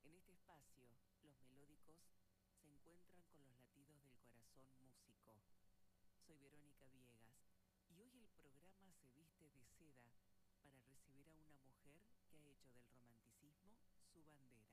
En este espacio, los melódicos se encuentran con los latidos del corazón músico. Soy Verónica Viegas y hoy el programa se viste de seda para recibir a una mujer que ha hecho del romanticismo su bandera.